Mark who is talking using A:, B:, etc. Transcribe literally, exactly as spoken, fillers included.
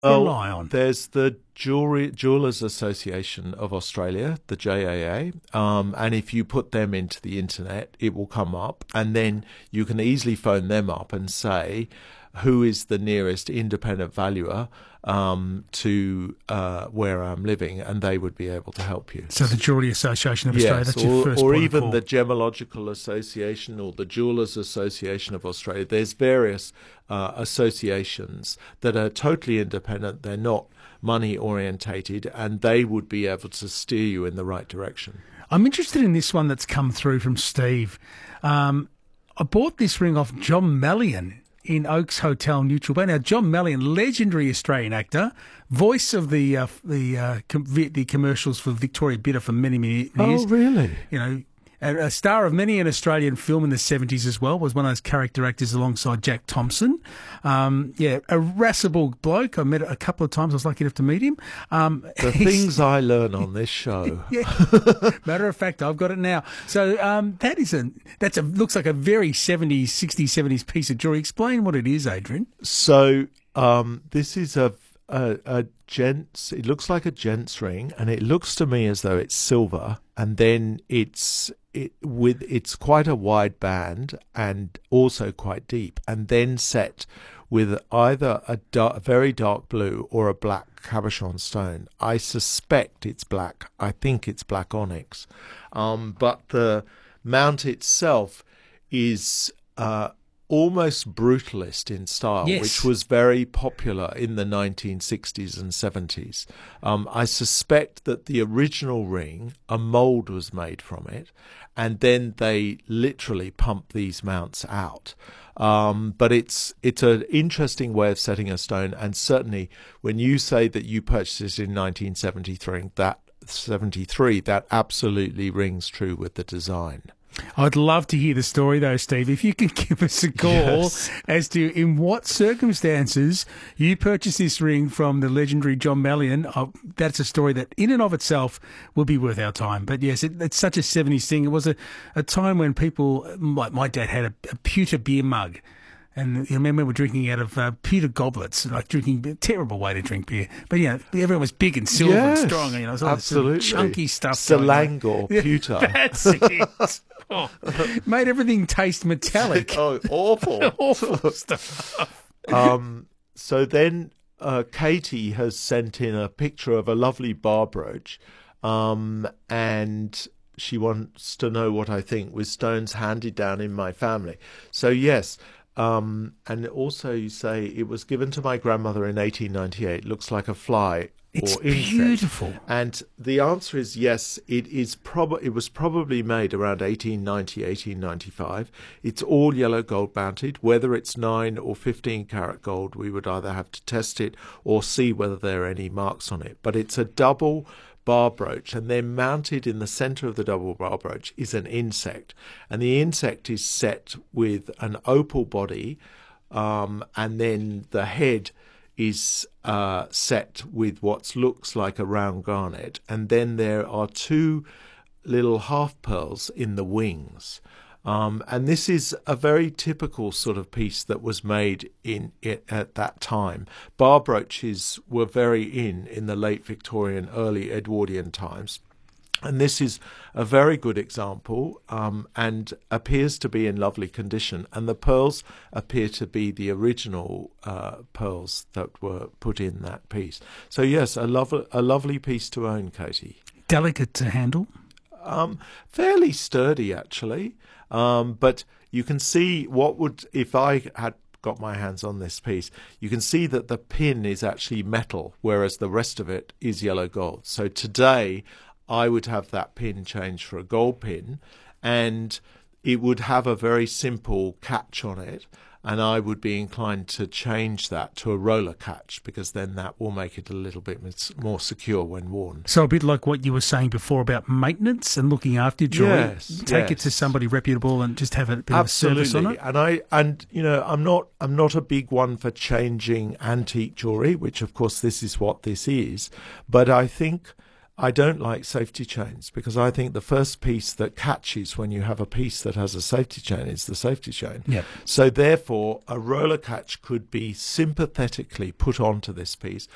A: well,
B: rely on?
A: There's the Jewelry Jewelers Association of Australia, the J A A, um, and if you put them into the internet, it will come up, and then you can easily phone them up and say, who is the nearest independent valuer um, to uh, where I'm living, and they would be able to help you.
B: So the Jewellery Association of Australia,
A: yes,
B: that's your
A: or,
B: first
A: or
B: point of
A: even
B: call.
A: the Gemological Association or the Jewelers Association of Australia. There's various uh, associations that are totally independent. They're not money orientated, and they would be able to steer you in the right direction.
B: I'm interested in this one that's come through from Steve. Um, I bought this ring off John Mellion in Oaks Hotel, Neutral Bay. Now, John Mellion, legendary Australian actor, voice of the uh, the uh, com- the commercials for Victoria Bitter for many, many years.
A: Oh, really?
B: You know, a, a star of many an Australian film in the seventies as well, was one of those character actors alongside Jack Thompson. Um, yeah, a irascible bloke. I met a couple of times. I was lucky enough to meet him. Um,
A: the things I learn on this show.
B: Yeah. Matter of fact, I've got it now. So um, that is a that's a looks like a very seventies, sixties, seventies piece of jewelry. Explain what it is, Adrian.
A: So um, this is a, a a gents. It looks like a gents ring, and it looks to me as though it's silver, and then it's it with it's quite a wide band and also quite deep, and then set with either a dark, very dark blue or a black cabochon stone. I suspect it's black. I think it's black onyx. Um, but the mount itself is uh, almost brutalist in style,
B: yes.
A: which was very popular in the nineteen sixties and seventies. Um, I suspect that the original ring, a mould was made from it, and then they literally pump these mounts out. Um, but it's it's an interesting way of setting a stone, and certainly when you say that you purchased it in nineteen seventy-three, that seventy-three, that absolutely rings true with the design.
B: I'd love to hear the story, though, Steve. If you could give us a call yes. as to in what circumstances you purchased this ring from the legendary John Mellion, oh, that's a story that in and of itself will be worth our time. But yes, it, it's such a seventies thing. It was a, a time when people, like my dad had a, a pewter beer mug. And you remember we were drinking out of uh, pewter goblets, like drinking a terrible way to drink beer. But, you know, everyone was big and silver
A: yes,
B: and strong. You know, it was all
A: absolutely.
B: This sort of chunky stuff.
A: Selangor pewter.
B: That's it. Oh, made everything taste metallic.
A: Oh, awful.
B: Awful stuff.
A: Um, so then uh, Katie has sent in a picture of a lovely bar brooch, um, and she wants to know what I think with stones handed down in my family. So, yes. Um, and also you say it was given to my grandmother in eighteen ninety-eight. Looks like a fly
B: it's
A: or insect.
B: Beautiful.
A: And the answer is yes. It is prob- It was probably made around eighteen ninety, eighteen ninety-five. It's all yellow gold mounted. Whether it's nine or fifteen karat gold, we would either have to test it or see whether there are any marks on it. But it's a double bar brooch, and then mounted in the center of the double bar brooch is an insect, and the insect is set with an opal body, um, and then the head is uh, set with what looks like a round garnet, and then there are two little half pearls in the wings. Um, and this is a very typical sort of piece that was made in it at that time. Bar brooches were very in in the late Victorian, early Edwardian times. And this is a very good example um, and appears to be in lovely condition. And the pearls appear to be the original uh, pearls that were put in that piece. So, yes, a, lo- a lovely piece to own, Katie.
B: Delicate to handle?
A: Um, fairly sturdy, actually. Um, but you can see what would, if I had got my hands on this piece, you can see that the pin is actually metal, whereas the rest of it is yellow gold. So today I would have that pin changed for a gold pin, and it would have a very simple catch on it. And I would be inclined to change that to a roller catch, because then that will make it a little bit more secure when worn.
B: So a bit like what you were saying before about maintenance and looking after your jewelry.
A: Yes,
B: Take
A: yes.
B: it to somebody reputable and just have a bit
A: Absolutely.
B: of a service on it.
A: And I and you know I'm not I'm not a big one for changing antique jewelry, which of course this is what this is. But I think I don't like safety chains, because I think the first piece that catches when you have a piece that has a safety chain is the safety chain.
B: Yep.
A: So therefore, a roller catch could be sympathetically put onto this piece,